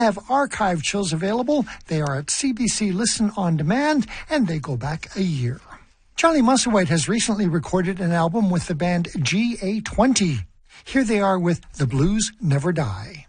Have archive shows available. They are at CBC Listen On Demand, and they go back a year. Johnny Musselwhite has recently recorded an album with the band GA20. Here they are with The Blues Never Die.